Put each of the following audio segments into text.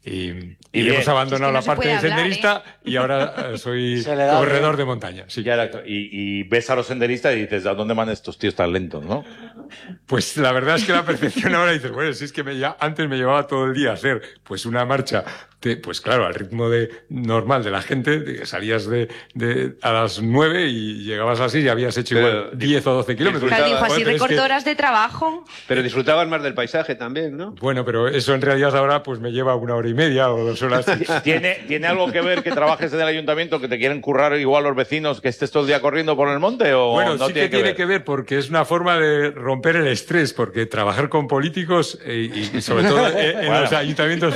Y hemos abandonado es que no la parte de se puede senderista hablar, y ahora soy corredor de montaña. Sí. Y ves a los senderistas y dices, ¿a dónde van estos tíos tan lentos, no? Pues la verdad es que la percepción ahora dices, bueno, si es que antes me llevaba todo el día a hacer pues una marcha, pues claro, al ritmo normal de la gente, salías a las 9 y llegabas así y habías hecho igual 10 o 12 kilómetros. Claro, dijo, así Pero recorto horas de trabajo. Pero disfrutabas más del paisaje también, ¿no? Bueno, pero eso en realidad ahora pues me lleva 1 hora y media o 2 horas. ¿Tiene algo que ver que trabajes en el ayuntamiento, que te quieren currar igual los vecinos, que estés todo el día corriendo por el monte? ¿O bueno, no sí que tiene que ver porque es una forma de romper el estrés, porque trabajar con políticos y sobre todo en los ayuntamientos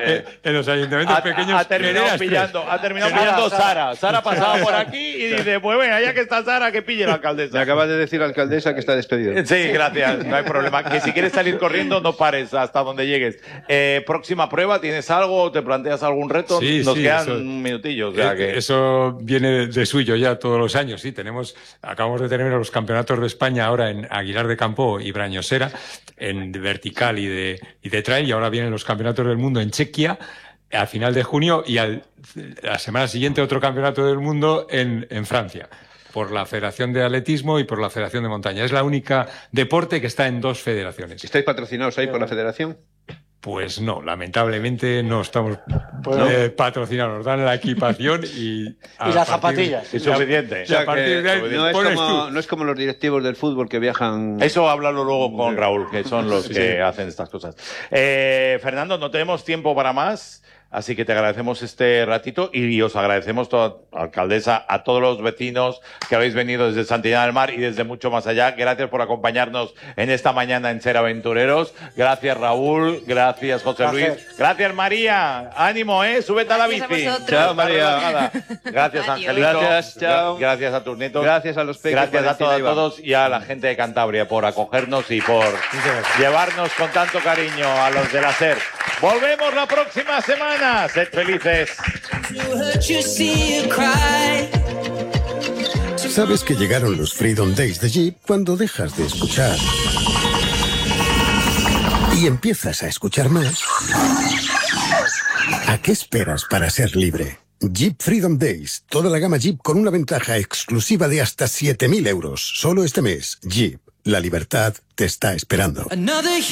pequeños ha terminado pillando Sara. Sara pasaba por aquí y dice, pues venga, ya que está Sara, que pille la alcaldesa. Me acabas de decir la alcaldesa que está despedida. Sí, gracias, no hay problema. Que si quieres salir corriendo, no pares hasta donde llegues. Próxima prueba, ¿tienes algo? ¿Te planteas algún reto? Nos quedan un minutillo. O sea que... Eso viene de suyo ya todos los años, sí. Acabamos de tener los campeonatos de España ahora en Aguilar de Campo y Brañosera, en vertical y de trail, y ahora vienen los campeonatos del mundo en Chequia a final de junio y la semana siguiente otro campeonato del mundo en Francia, por la Federación de Atletismo y por la Federación de Montaña. Es la única deporte que está en 2 federaciones. ¿Estáis patrocinados ahí por la federación? Pues no, lamentablemente no estamos patrocinados. Nos dan la equipación y las zapatillas. Es suficiente. O sea, a partir de ahí no es como los directivos del fútbol que viajan... Eso háblalo luego con Raúl, que son los que hacen estas cosas. Fernando, no tenemos tiempo para más. Así que te agradecemos este ratito y os agradecemos, alcaldesa, a todos los vecinos que habéis venido desde Santillana del Mar y desde mucho más allá. Gracias por acompañarnos en esta mañana en Ser Aventureros. Gracias, Raúl. Gracias, José Luis. Gracias, María. Ánimo, súbete a la bici. Chao, María. Gracias, Angelito. Gracias, chao. Gracias a tus nietos. Gracias a los pequeños. Gracias a todos y a la gente de Cantabria por acogernos y por llevarnos con tanto cariño a los de la SER. Volvemos la próxima semana. Sed felices. Sabes que llegaron los Freedom Days de Jeep cuando dejas de escuchar y empiezas a escuchar más. ¿A qué esperas para ser libre? Jeep Freedom Days. Toda la gama Jeep con una ventaja exclusiva de hasta 7.000 euros. Solo este mes. Jeep. La libertad te está esperando.